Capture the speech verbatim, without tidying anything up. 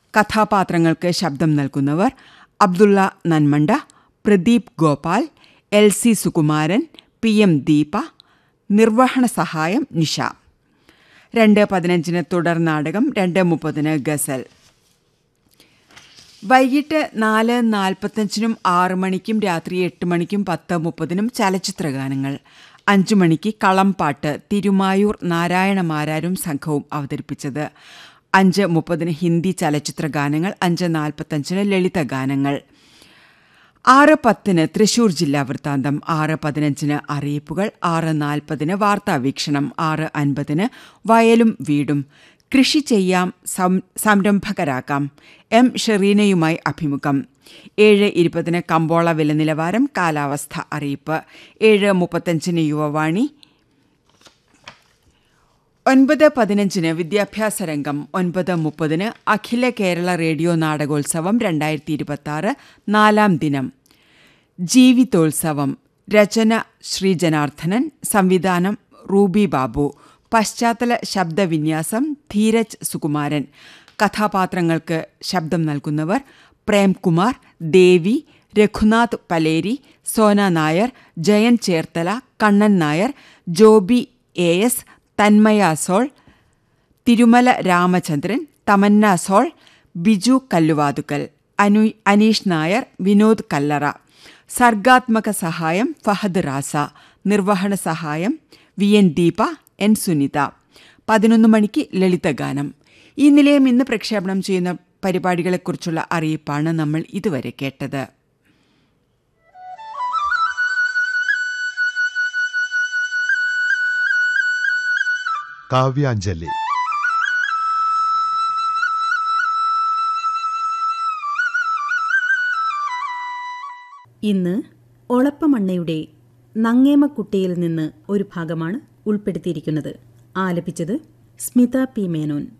കഥാപാത്രങ്ങൾക്ക് ശബ്ദം നൽകുന്നവർ Abdulla Nanmanda, Pradeep Gopal, L C Sukumaran, P M Deepa. നിർവഹണ സഹായം നിഷ. രണ്ട് പതിനഞ്ചിന് തുടർ നാടകം, രണ്ട് മുപ്പതിന് ഗസൽ. വൈകിട്ട് നാല് നാൽപ്പത്തഞ്ചിനും ആറ് മണിക്കും രാത്രി എട്ട് മണിക്കും പത്ത് മുപ്പതിനും ചലച്ചിത്രഗാനങ്ങൾ. അഞ്ചു മണിക്ക് കളംപാട്ട്, തിരുമായൂർ നാരായണ മാരാരും സംഘവും അവതരിപ്പിച്ചത്. അഞ്ച് മുപ്പതിന് ഹിന്ദി ചലച്ചിത്രഗാനങ്ങൾ. അഞ്ച് നാൽപ്പത്തഞ്ചിന് ലളിതഗാനങ്ങൾ. ആറ് പത്തിന് തൃശൂർ ജില്ലാ വൃത്താന്തം. ആറ് പതിനഞ്ചിന് അറിയിപ്പുകൾ. ആറ് നാൽപ്പതിന് വാർത്താവീക്ഷണം. ആറ് അൻപതിന് വയലും വീടും. കൃഷി ചെയ്യാം, സംരംഭകരാക്കാം. എം ഷെറീനയുമായി അഭിമുഖം. ഏഴ് ഇരുപതിന് കമ്പോള വില നിലവാരം, കാലാവസ്ഥ അറിയിപ്പ്. ഏഴ് മുപ്പത്തഞ്ചിന് യുവവാണി. ഒൻപത് പതിനഞ്ചിന് വിദ്യാഭ്യാസ രംഗം. ഒൻപത് മുപ്പതിന് അഖില കേരള റേഡിയോ നാടകോത്സവം രണ്ടായിരത്തി ഇരുപത്തി ആറ് നാലാം ദിനം. ജീവിതോത്സവം. രചന ശ്രീജനാർദ്ദനൻ, സംവിധാനം റൂബി ബാബു, പശ്ചാത്തല ശബ്ദവിന്യാസം ധീരജ് സുകുമാരൻ. കഥാപാത്രങ്ങൾക്ക് ശബ്ദം നൽകുന്നവർ പ്രേംകുമാർ, ദേവി, Raghunath Paleri, Sona Nair, Jayan Cherthala, Kannan Nair, Joby A S, Thanmaya soul, Thirumala Ramachandran, Tamannaah soul, Biju Kalluvathukkal, Anu Aneesh Nair, Vinod കല്ലറ. സർഗാത്മക സഹായം ഫഹദ് റാസ. നിർവഹണ സഹായം V N Deepa, N Sunitha. പതിനൊന്ന് മണിക്ക് ലളിതഗാനം. ഈ നിലയം ഇന്ന് പ്രക്ഷേപണം ചെയ്യുന്ന പരിപാടികളെക്കുറിച്ചുള്ള അറിയിപ്പാണ് നമ്മൾ ഇതുവരെ കേട്ടത്. കാവ്യാഞ്ജലി. ഇന്ന് ഒളപ്പമണ്ണയുടെ നങ്ങേമക്കുട്ടിയിൽ നിന്ന് ഒരു ഭാഗമാണ് ഉൾപ്പെടുത്തിയിരിക്കുന്നത്. ആലപിച്ചത് സ്മിത പി മേനോൻ.